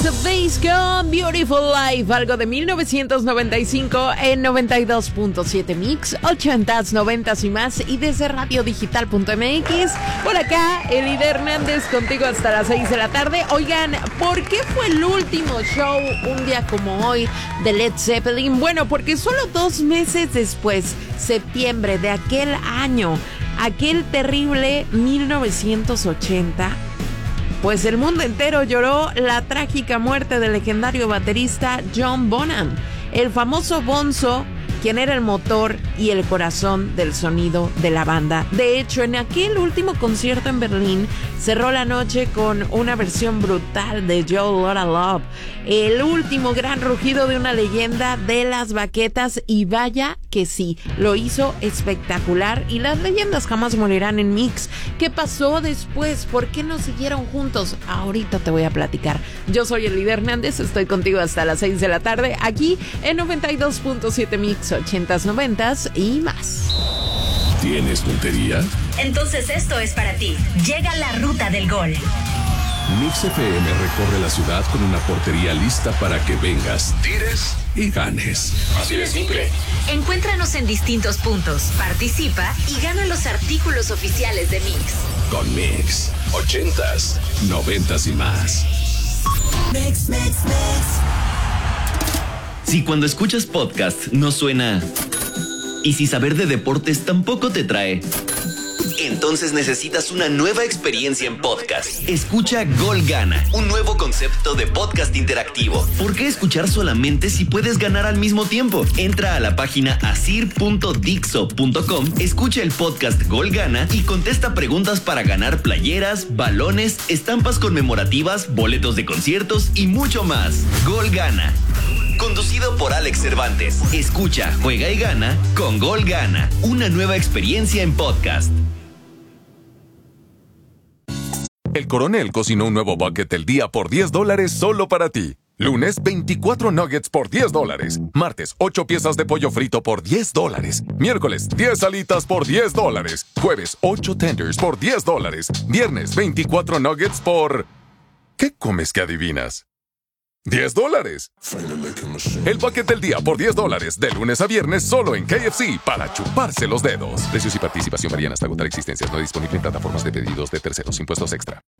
Ace of Base con Beautiful Life, algo de 1995 en 92.7 Mix, 80s, 90s y más, y desde radiodigital.mx. Por acá, Elide Hernández contigo hasta las 6 de la tarde. Oigan, ¿por qué fue el último show un día como hoy de Led Zeppelin? Bueno, porque solo 2 meses después, septiembre de aquel año, aquel terrible 1980, pues el mundo entero lloró la trágica muerte del legendario baterista John Bonham, el famoso Bonzo, quien era el motor y el corazón del sonido de la banda. De hecho, en aquel último concierto en Berlín, cerró la noche con una versión brutal de Joe Lotta Love, el último gran rugido de una leyenda de las baquetas, y vaya que sí, lo hizo espectacular, y las leyendas jamás morirán en Mix. ¿Qué pasó después? ¿Por qué no siguieron juntos? Ahorita te voy a platicar. Yo soy Elide Hernández, estoy contigo hasta las 6 de la tarde, aquí en 92.7 Mix, 80s, 90s y más. ¿Tienes puntería? Entonces esto es para ti. Llega la ruta del gol. Mix FM recorre la ciudad con una portería lista para que vengas, tires y ganes. Así de simple. Encuéntranos en distintos puntos, participa y gana los artículos oficiales de Mix. Con Mix, 80s, 90s y más. Mix, mix, mix. Si cuando escuchas podcast no suena, y si saber de deportes tampoco te trae, entonces necesitas una nueva experiencia en podcast. Escucha Gol Gana, un nuevo concepto de podcast interactivo. ¿Por qué escuchar solamente si puedes ganar al mismo tiempo? Entra a la página asir.dixo.com, escucha el podcast Gol Gana y contesta preguntas para ganar playeras, balones, estampas conmemorativas, boletos de conciertos y mucho más. Gol Gana. Conducido por Alex Cervantes. Escucha, juega y gana con Gol Gana. Una nueva experiencia en podcast. El Coronel cocinó un nuevo bucket del día por $10 solo para ti. Lunes, 24 nuggets por $10. Martes, 8 piezas de pollo frito por $10. Miércoles, 10 alitas por $10. Jueves, 8 tenders por $10. Viernes, 24 nuggets por... ¿Qué comes que adivinas? $10. El bucket del día por $10, de lunes a viernes solo en KFC, para chuparse los dedos. Precios y participación varían hasta agotar existencias. No disponible en plataformas de pedidos de terceros. Impuestos extra.